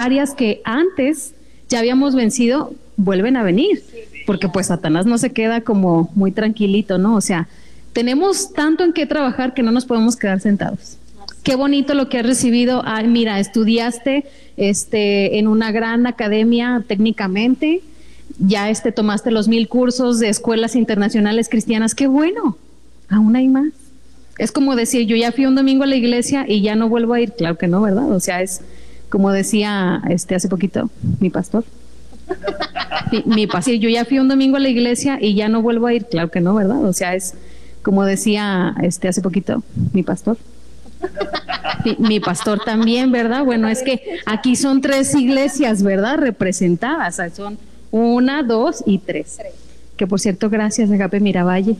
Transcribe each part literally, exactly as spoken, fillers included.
áreas que antes ya habíamos vencido vuelven a venir, porque pues Satanás no se queda como muy tranquilito, ¿no? O sea, tenemos tanto en qué trabajar que no nos podemos quedar sentados. Qué bonito lo que has recibido. Ay, mira, estudiaste este, en una gran academia técnicamente, ya este, tomaste los mil cursos de escuelas internacionales cristianas. Qué bueno, aún hay más. Es como decir, yo ya fui un domingo a la iglesia y ya no vuelvo a ir. Claro que no, ¿verdad? O sea, es como decía este, hace poquito mi pastor. Mi, mi pastor, yo ya fui un domingo a la iglesia y ya no vuelvo a ir. Claro que no, ¿verdad? O sea, es como decía este, hace poquito mi pastor. Mi, mi pastor también, ¿verdad? Bueno, es que aquí son tres iglesias, ¿verdad? Representadas, son una, dos y tres. Que por cierto, gracias, Agape Miravalle.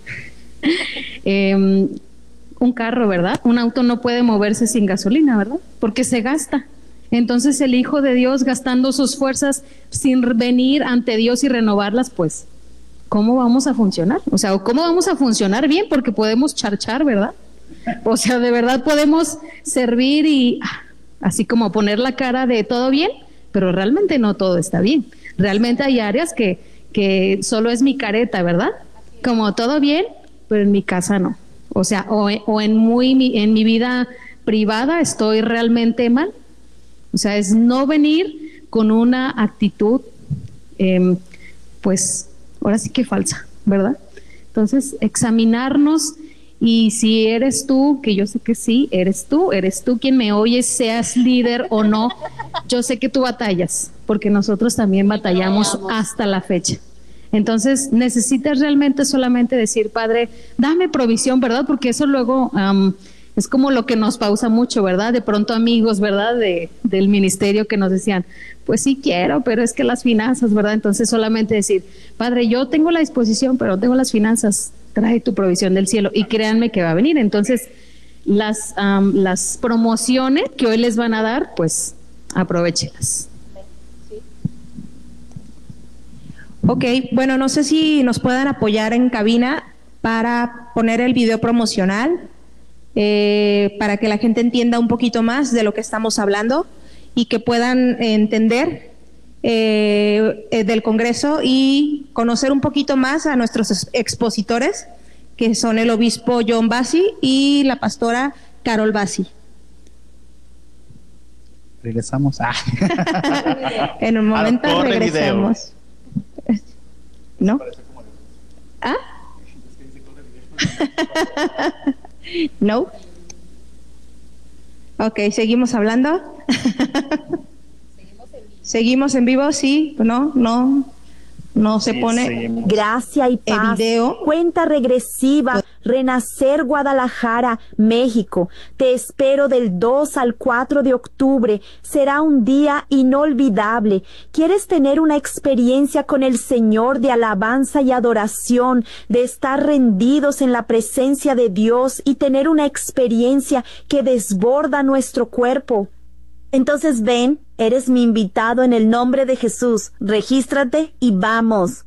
eh, un carro, ¿verdad? Un auto no puede moverse sin gasolina, ¿verdad? Porque se gasta. Entonces el Hijo de Dios gastando sus fuerzas sin venir ante Dios y renovarlas, pues, ¿cómo vamos a funcionar? O sea, ¿cómo vamos a funcionar bien? Porque podemos charchar, ¿verdad? O sea, de verdad podemos servir y así como poner la cara de todo bien, pero realmente no todo está bien. Realmente hay áreas que, que solo es mi careta, ¿verdad? Como todo bien, pero en mi casa no. O sea, o, o en, muy, en mi vida privada estoy realmente mal. O sea, es no venir con una actitud, eh, pues, ahora sí que falsa, ¿verdad? Entonces, examinarnos. Y si eres tú, que yo sé que sí, eres tú, eres tú quien me oye, seas líder o no, yo sé que tú batallas, porque nosotros también batallamos hasta la fecha. Entonces, necesitas realmente solamente decir, Padre, dame provisión, ¿verdad? Porque eso luego um, es como lo que nos pausa mucho, ¿verdad? De pronto amigos, ¿verdad? De, del ministerio que nos decían, pues sí quiero, pero es que las finanzas, ¿verdad? Entonces, solamente decir, Padre, yo tengo la disposición, pero no tengo las finanzas. Trae tu provisión del cielo y créanme que va a venir. Entonces, las, um, las promociones que hoy les van a dar, pues aprovéchelas. Ok, bueno, no sé si nos puedan apoyar en cabina para poner el video promocional, eh, para que la gente entienda un poquito más de lo que estamos hablando y que puedan entender Eh, eh, del Congreso y conocer un poquito más a nuestros expositores, que son el obispo John Bassi y la pastora Carol Bassi. Regresamos. Ah. En un momento ah, regresamos. ¿No? ¿Ah? ¿No? Ok, seguimos hablando. Seguimos en vivo, sí, no, no, no se sí, pone. Seguimos. Gracia y paz. Video. Cuenta regresiva. Renacer Guadalajara, México. Te espero del dos al cuatro de octubre. Será un día inolvidable. ¿Quieres tener una experiencia con el Señor de alabanza y adoración, de estar rendidos en la presencia de Dios y tener una experiencia que desborda nuestro cuerpo? Entonces ven, eres mi invitado en el nombre de Jesús. Regístrate y vamos.